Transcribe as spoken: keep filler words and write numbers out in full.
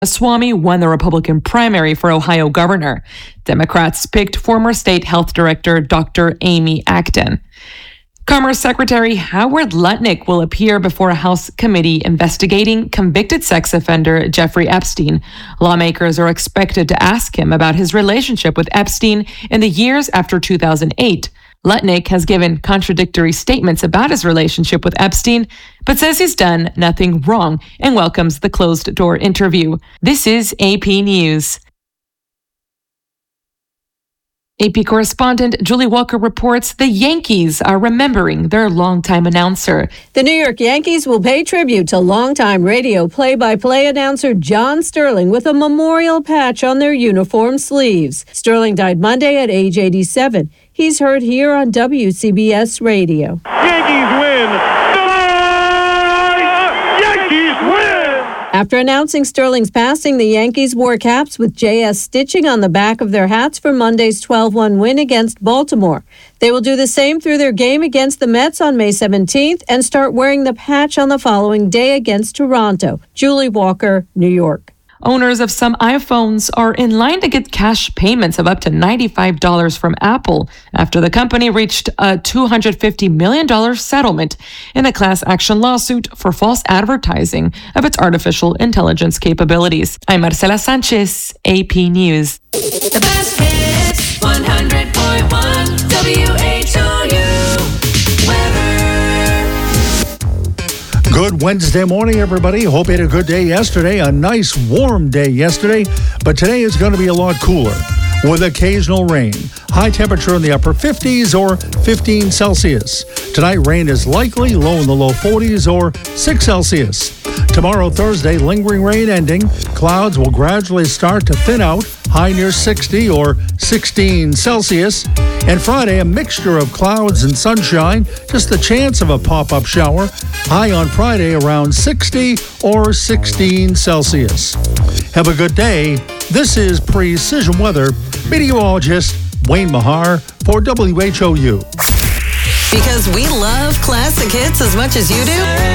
Swamy won the Republican primary for Ohio governor. Democrats picked former state health director Doctor Amy Acton. Commerce Secretary Howard Lutnick will appear before a House committee investigating convicted sex offender Jeffrey Epstein. Lawmakers are expected to ask him about his relationship with Epstein in the years after two thousand eight. Lutnick has given contradictory statements about his relationship with Epstein, but says he's done nothing wrong and welcomes the closed-door interview. This is A P News. A P correspondent Julie Walker reports the Yankees are remembering their longtime announcer. The New York Yankees will pay tribute to longtime radio play-by-play announcer John Sterling with a memorial patch on their uniform sleeves. Sterling died Monday at age eighty-seven. He's heard here on W C B S Radio. Yankees win! Yankees win! After announcing Sterling's passing, the Yankees wore caps with J S stitching on the back of their hats for Monday's twelve one win against Baltimore. They will do the same through their game against the Mets on May seventeenth and start wearing the patch on the following day against Toronto. Julie Walker, New York. Owners of some iPhones are in line to get cash payments of up to ninety-five dollars from Apple after the company reached a two hundred fifty million dollars settlement in a class action lawsuit for false advertising of its artificial intelligence capabilities. I'm Marcela Sanchez, A P News. The best hits, one hundred point one W H O U weather. Good Wednesday morning, everybody. Hope you had a good day yesterday. A nice warm day yesterday, but today is going to be a lot cooler with occasional rain. High temperature in the upper fifties or fifteen Celsius. Tonight, rain is likely, low in the low forties or six Celsius. Tomorrow, Thursday, lingering rain ending. Clouds will gradually start to thin out, high near sixty or sixteen Celsius. And Friday, a mixture of clouds and sunshine, just the chance of a pop-up shower. High on Friday around sixty or sixteen Celsius. Have a good day. This is Precision Weather. Meteorologist Wayne Mahar for W H O U. Because we love classic hits as much as you do.